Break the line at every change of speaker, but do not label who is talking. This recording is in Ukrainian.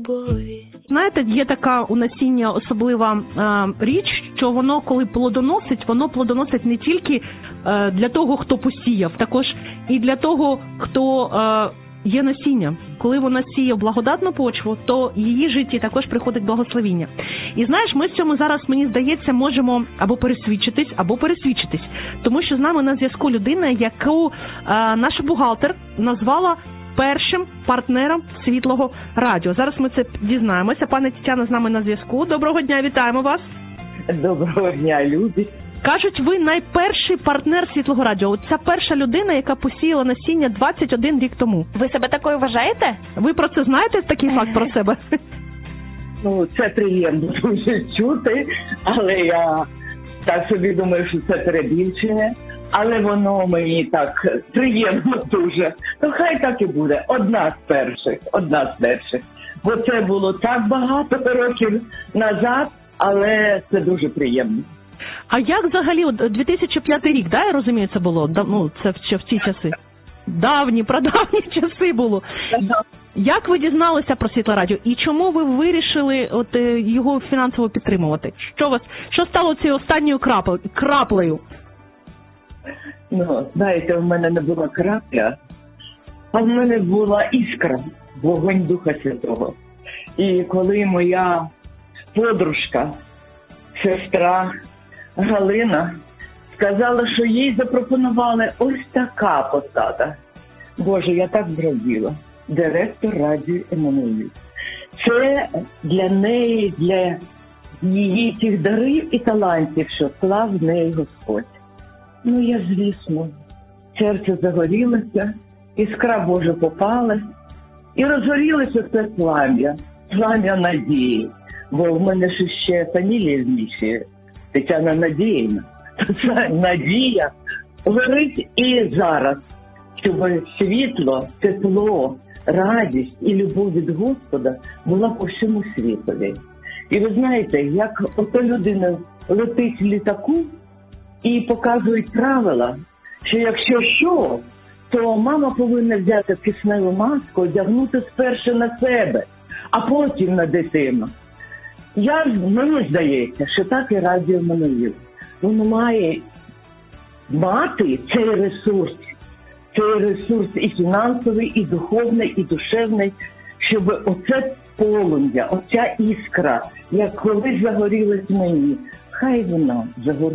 любові.
Знаєте, є така у насіння особлива річ, що воно, коли плодоносить, воно плодоносить не тільки для того, хто посіяв, також і для того, хто є насіння. Коли вона сіє в благодатну почву, то в її житті також приходить благословіння. І знаєш, ми в цьому зараз, мені здається, можемо або пересвідчитись. Тому що з нами на зв'язку людина, яку наша бухгалтер назвала першим партнером Світлого радіо. Зараз ми це дізнаємося. Пане Тетяно з нами на зв'язку. Доброго дня, вітаємо вас.
Доброго дня, люди.
Кажуть, ви найперший партнер Світлого радіо. От ця перша людина, яка посіяла насіння 21 рік тому.
Ви себе такою вважаєте?
Ви про це знаєте, такий факт про себе?
Ну, це приємно дуже чути, але я так собі думаю, що це перебільшення. Але воно мені так приємно дуже. То хай так і буде. Одна з перших. Бо це було так багато років назад, але це дуже приємно.
А як взагалі, 2005 рік, да, я розумію, це було? Ну, це ще в ці часи. Прадавні часи було. Як ви дізналися про Світле радіо? І чому ви вирішили його фінансово підтримувати? Що стало цією останньою краплею?
Ну, знаєте, в мене не була крапля, а в мене була іскра, вогонь Духа Святого. І коли моя подружка, сестра Галина сказала, що їй запропонували ось така посада. Боже, я так зраділа. Директор радіо Еммануїл. Це для неї, для її тих дарів і талантів, що вклав в неї Господь. Ну, я, звісно, серце загорілося, іскра Божа попалась, і розгорілося це плам'я надії. Бо в мене ж ще фамілія зміщує, Тетяна Надіївна. Ця надія горить і зараз, щоб світло, тепло, радість і любов від Господа була по всьому світові. І ви знаєте, як ото людина летить в літаку і показують правила, що якщо що, то мама повинна взяти кисневу маску, одягнути спершу на себе, а потім на дитину. Мені здається, що так і радіо Еммануїл. Воно має мати цей ресурс і фінансовий, і духовний, і душевний, щоб оце полум'я, оця іскра, як колись загорілась мені, хай вона загорілась.